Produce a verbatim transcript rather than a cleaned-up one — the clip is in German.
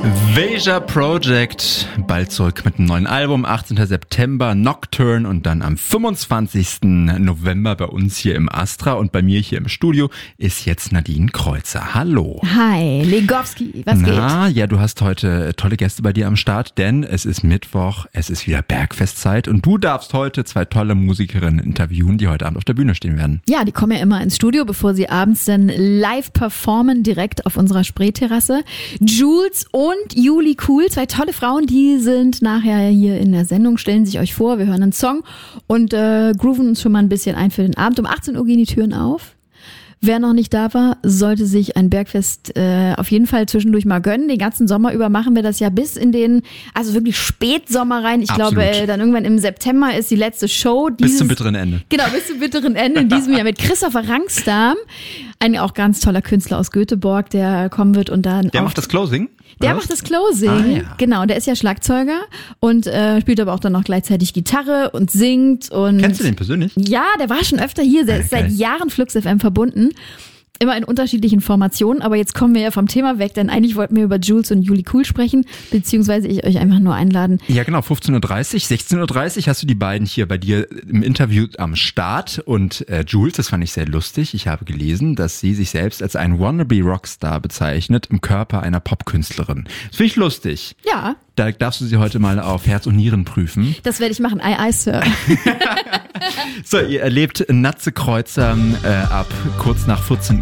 Veja Project, bald zurück mit einem neuen Album, achtzehnten September, Nocturne und dann am fünfundzwanzigsten November bei uns hier im Astra und bei mir hier im Studio ist jetzt Nadine Kreuzer. Hallo. Hi, Legowski, was geht? Na, ja, du hast heute tolle Gäste bei dir am Start, denn es ist Mittwoch, es ist wieder Bergfestzeit und du darfst heute zwei tolle Musikerinnen interviewen, die heute Abend auf der Bühne stehen werden. Ja, die kommen ja immer ins Studio, bevor sie abends dann live performen, direkt auf unserer Spreeterrasse. Jules und Juli Cool, zwei tolle Frauen, die sind nachher hier in der Sendung, stellen sich euch vor, wir hören einen Song und äh, grooven uns schon mal ein bisschen ein für den Abend. Um achtzehn Uhr gehen die Türen auf. Wer noch nicht da war, sollte sich ein Bergfest äh, auf jeden Fall zwischendurch mal gönnen. Den ganzen Sommer über machen wir das ja bis in den, also wirklich Spätsommer rein. Ich Absolut. glaube, äh, dann irgendwann im September ist die letzte Show. Dieses, bis zum bitteren Ende. Genau, bis zum bitteren Ende in diesem Jahr mit Christopher Rangsdam. Ein auch ganz toller Künstler aus Göteborg, der kommen wird und dann Der auch, macht das Closing? Der oder? macht das Closing, Ah, ja. Genau, der ist ja Schlagzeuger und äh, spielt aber auch dann noch gleichzeitig Gitarre und singt. Und Kennst du den persönlich? Ja, der war schon öfter hier, der Ah, ist geil. seit Jahren Flux F M verbunden. Immer in unterschiedlichen Formationen, aber jetzt kommen wir ja vom Thema weg, denn eigentlich wollten wir über Jules und Juli Cool sprechen, beziehungsweise ich euch einfach nur einladen. Ja, genau, fünfzehn Uhr dreißig, sechzehn Uhr dreißig hast du die beiden hier bei dir im Interview am Start und äh, Jules, das fand ich sehr lustig. Ich habe gelesen, dass sie sich selbst als ein wannabe Rockstar bezeichnet im Körper einer Popkünstlerin. Das finde ich lustig. Ja, Da darfst du sie heute mal auf Herz und Nieren prüfen. das werde ich machen. Aye, aye, Sir. So, ihr erlebt Natze Kreuzer äh, ab kurz nach vierzehn